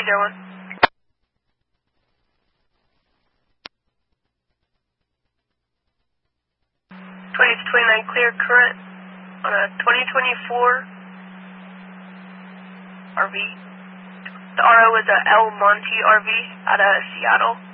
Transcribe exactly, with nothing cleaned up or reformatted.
zero one. twenty to twenty-nine clear current on a twenty twenty-four R V. The R O is a El Monte R V out of Seattle.